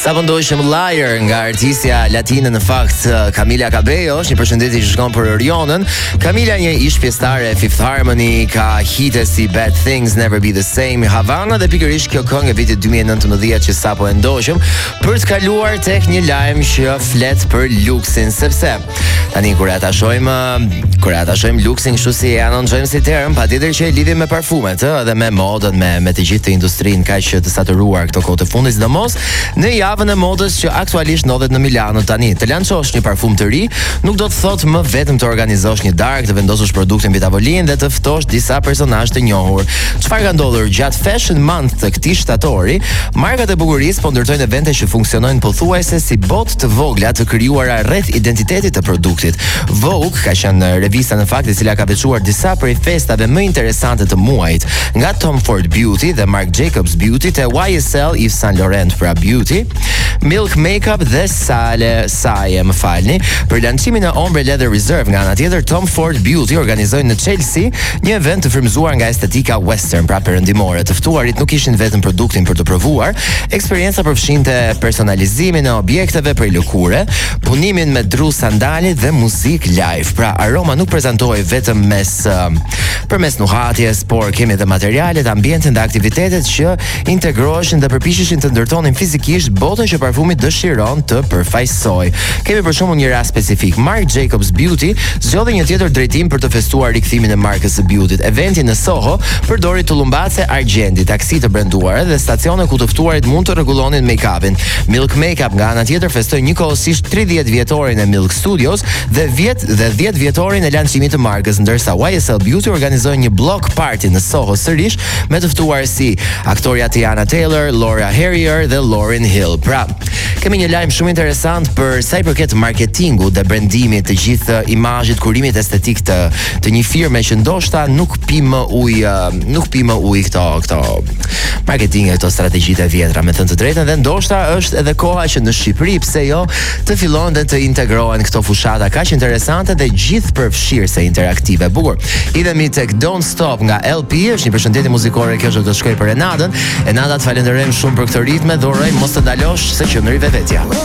Sa po ndoqëm Liar nga artistja latine në fakt Camila Cabello, një përshëndetje që shkon për Orionën. Camila një ish pjesëtare e Fifth Harmony, ka hite si Bad Things, Never Be The Same, Havana dhe pikërisht kjo këngë e vitit 2019 që sapo e ndoqëm, për të kaluar tek një lajm që flet për luksin, sepse tani kur ata shohim luksin kështu si e anonxojmë si term, patjetër që e lidhim me parfumet, dhe me modën, me të gjithë industrinë kaq të saturuar këto kohë të fundit, sidomos në javën e modës që aktualisht ndodhet në Milano tani. Të lançosh një parfum të ri nuk do të thotë më vetëm të organizosh një darkë, të vendosësh produktin mbi tavolinë dhe të ftosh disa personazhe të njohur. Çfarë ka ndodhur gjatë Fashion Month të këtij shtatori? Markat e bukurisë po ndërtojnë evente që funksionojnë pothuajse si botë të vogla të krijuara rreth identitetit të produktit. Vogue ka qenë revista në fakt e cila ka veçuar disa prej festave më interesante të muajit, nga Tom Ford Beauty dhe Marc Jacobs Beauty te YSL Yves Saint Laurent pra Beauty, Milk Makeup dhe Saie, më falni, për lancimin e Ombre Leather Reserve. Nga ana tjetër, Tom Ford Beauty organizojnë në Chelsea një event të frymëzuar nga estetika western, pra perëndimore. Të ftuarit nuk ishin vetëm produktin për të provuar, eksperienca përfshinte personalizimin e objekteve prej lëkure, punimin me dru sandali dhe muzik live. Pra aroma nuk prezantohej vetëm përmes nuhatjes, por kemi edhe materialet, ambientin dhe aktivitetet që integroheshin dhe përpiqeshin të ndërtonin fizikisht botën që parfumi dëshiron të përfaqësoj. Kemi për shembull një rast specifik. Marc Jacobs Beauty zgjodhi një tjetër drejtim për të festuar rikthimin e markës së Beauty. Eventi në Soho përdori tullumbace argjendi, taksi të brenduara dhe stacione ku të ftuarit mund të rregullonin make-upin. Milk Makeup nga ana tjetër festoi njëkohësisht 30 vjetorin e Milk Studios dhe 10 vjetorin e lancimit të markës, ndërsa YSL Beauty organizoi një block party në Soho sërish me të ftuar si aktoria Tiana Taylor, Laura Harrier dhe Lauryn Hill. Pra, kemi një lajm shumë interesant për sa i përket marketingut dhe brandimit, të gjithë imazhit, kurimit estetik të një firme që ndoshta nuk pi më ujë këto marketing e këto strategjitë e vjetra, me thënë të drejtën, dhe ndoshta është edhe koha që në Shqipëri, pse jo, të fillojnë dhe të integrohen këto fushata kaq interesante dhe gjithëpërfshirëse interaktive. Bukur. Idhemi tek Don't Stop nga LP, është një përshëndetje muzikore, kjo do të shkojë për Renatën. Renata, të falenderojmë shumë për këtë ritme, dhe uroj mos të ndalosh se që më rive vetja.